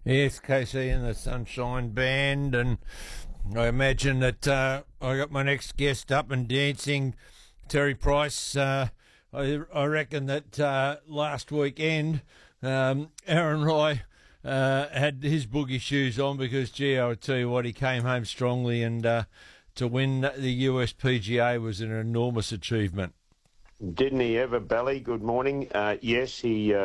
Yes, Casey and the Sunshine Band, and I imagine that I got my next guest up and dancing, Terry Price. I reckon that last weekend, Aaron Roy had his boogie shoes on because, gee, I would tell you what, he came home strongly, and to win the USPGA was an enormous achievement. Didn't he ever, Bally? Good morning. Yes, he